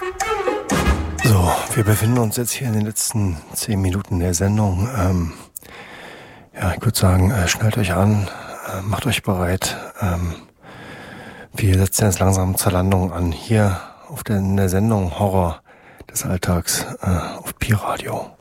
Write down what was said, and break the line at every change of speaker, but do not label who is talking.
So, wir befinden uns jetzt hier in den letzten 10 Minuten der Sendung. Ja, ich würde sagen, schnallt euch an, macht euch bereit. Wir setzen jetzt langsam zur Landung an, hier in der Sendung Horror des Alltags auf Pi Radio.